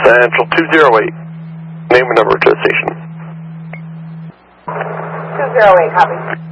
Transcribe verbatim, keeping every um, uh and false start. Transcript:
Central two zero eight. Name and number to the station. two zero eight, copy.